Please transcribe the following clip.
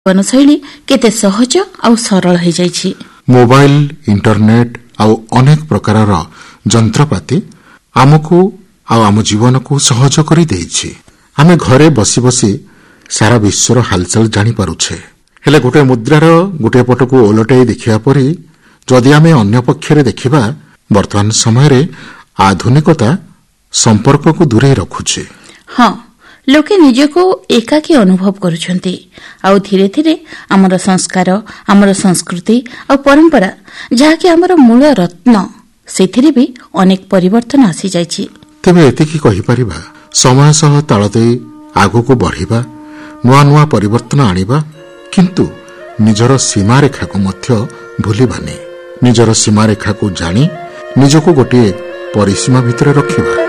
ଜୀବନଶୈଳୀ କେତେ ସହଜ ଆଉ ସରଳ ହୋଇଯାଇଛି। ମୋବାଇଲ, ଇଣ୍ଟରନେଟ୍ ଆଉ ଅନେକ ପ୍ରକାରର ଯନ୍ତ୍ରପାତି ଆମକୁ ଆଉ ଆମ ଜୀବନକୁ ସହଜ କରିଦେଇଛି। ଆମେ ଘରେ ବସି ବସି ସାରା ବିଶ୍ୱର ହାଲଚାଲ ଜାଣିପାରୁଛେ। ହେଲେ ଗୋଟିଏ ମୁଦ୍ରାର ଗୋଟିଏ ପଟକୁ ଓଲଟାଇ ଦେଖିବା ପରି ଯଦି ଆମେ ଅନ୍ୟ ପକ୍ଷରେ ଦେଖିବା, ବର୍ତ୍ତମାନ ସମୟରେ ଆଧୁନିକତା ସମ୍ପର୍କକୁ ଦୂରେଇ ରଖୁଛି। ହଁ, ଲୋକେ ନିଜକୁ ଏକାକୀ ଅନୁଭବ କରୁଛନ୍ତି। ଆଉ ଧୀରେ ଧୀରେ ଆମର ସଂସ୍କାର, ଆମର ସଂସ୍କୃତି ଆଉ ପରମ୍ପରା, ଯାହାକି ଆମର ମୂଳ ରତ୍ନ, ସେଥିରେ ବି ଅନେକ ପରିବର୍ତ୍ତନ ଆସିଯାଇଛି। ତେବେ ଏତିକି କହିପାରିବା, ସମୟ ସହ ତାଳ ଦେଇ ଆଗକୁ ବଢ଼ିବା, ନୂଆ ନୂଆ ପରିବର୍ତ୍ତନ ଆଣିବା, କିନ୍ତୁ ନିଜର ସୀମାରେଖାକୁ ମଧ୍ୟ ଭୁଲିବାନି। ନିଜର ସୀମାରେଖାକୁ ଜାଣି ନିଜକୁ ଗୋଟିଏ ପରିସୀମା ଭିତରେ ରଖିବା।